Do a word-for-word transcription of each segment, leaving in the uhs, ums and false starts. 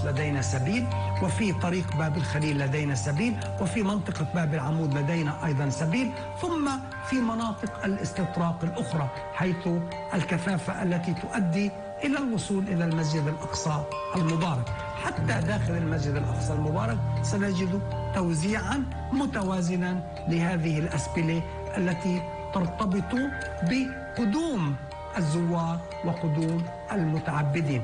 لدينا سبيل، وفي طريق باب الخليل لدينا سبيل، وفي منطقة باب العمود لدينا أيضا سبيل، ثم في مناطق الاستطراق الأخرى حيث الكثافة التي تؤدي إلى الوصول إلى المسجد الأقصى المبارك. حتى داخل المسجد الأقصى المبارك سنجد توزيعا متوازنا لهذه الأسبلة التي ترتبط بقدوم الزوار وقدوم المتعبدين.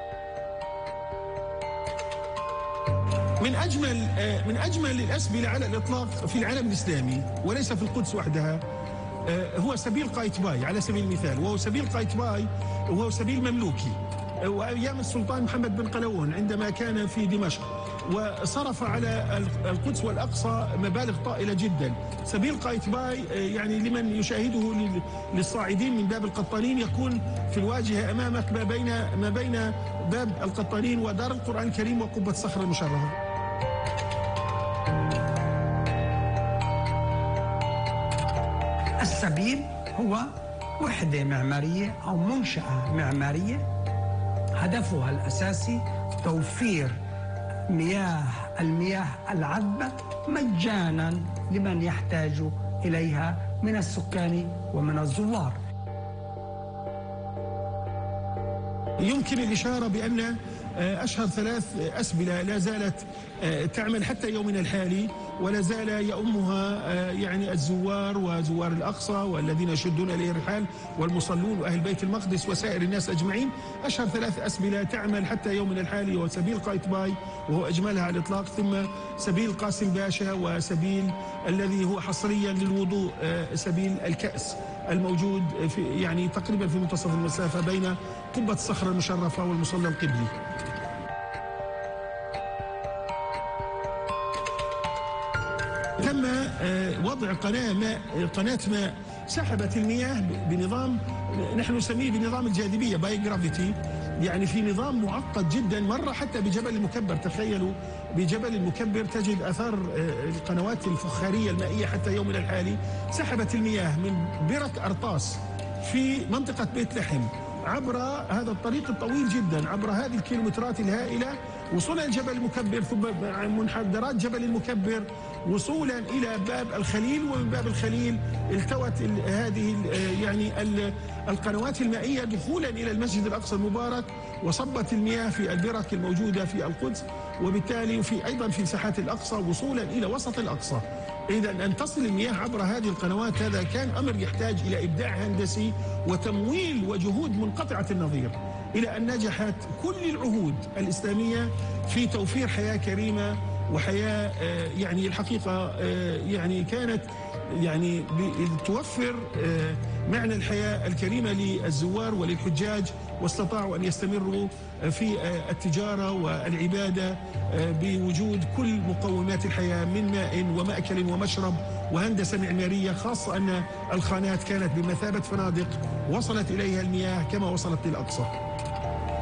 من أجمل من أجمل الأسبلة على الإطلاق في العالم الإسلامي وليس في القدس وحدها هو سبيل قايتباي على سبيل المثال، وهو سبيل قايتباي وهو سبيل مملوكي، وأيام السلطان محمد بن قلاوون عندما كان في دمشق وصرف على القدس والأقصى مبالغ طائلة جدا. سبيل قايتباي يعني لمن يشاهده للصاعدين من باب القطانين يكون في الواجهة أمامك ما بين ما بين باب القطانين ودار القرآن الكريم وقبة الصخرة المشرفة. السبيل هو وحدة معمارية أو منشأة معمارية هدفها الأساسي توفير مياه المياه العذبة مجانا لمن يحتاج إليها من السكان ومن الزوار. يمكن الإشارة بأن أشهر ثلاث أسبلة لا زالت تعمل حتى يومنا الحالي، ولا زال يؤمها يعني الزوار وزوار الأقصى والذين يشدون إليه الرحال والمصلون وأهل بيت المقدس وسائر الناس أجمعين. أشهر ثلاث أسبلة تعمل حتى يومنا الحالي هو سبيل قايتباي وهو أجملها على الإطلاق، ثم سبيل قاسم باشا، وسبيل الذي هو حصريا للوضوء سبيل الكأس الموجود في يعني تقريبا في منتصف المسافة بين قبة الصخرة المشرفة والمصلى القبلي. تم وضع قناة ماء قناة ماء سحبت المياه بنظام نحن نسميه بنظام الجاذبية باي جرافيتي، يعني في نظام معقد جدا. مرة حتى بجبل المكبر، تخيلوا بجبل المكبر تجد أثار القنوات الفخارية المائية حتى يومنا الحالي، سحبت المياه من برك أرطاس في منطقة بيت لحم عبر هذا الطريق الطويل جدا، عبر هذه الكيلومترات الهائلة وصولا جبل المكبر، ثم منحدرات جبل المكبر وصولا إلى باب الخليل، ومن باب الخليل التوت هذه يعني القنوات المائية دخولا إلى المسجد الأقصى المبارك، وصبت المياه في البرك الموجودة في القدس، وبالتالي في أيضا في ساحات الأقصى وصولا إلى وسط الأقصى. إذا أن تصل المياه عبر هذه القنوات هذا كان أمر يحتاج إلى إبداع هندسي وتمويل وجهود منقطعة النظير، إلى أن نجحت كل العهود الإسلامية في توفير حياة كريمة وحياة يعني الحقيقة يعني كانت يعني توفر معنى الحياة الكريمة للزوار وللحجاج، واستطاعوا أن يستمروا في التجارة والعبادة بوجود كل مقومات الحياة من ماء ومأكل ومشرب وهندسة معمارية، خاصة أن الخانات كانت بمثابة فنادق وصلت إليها المياه كما وصلت للأقصى.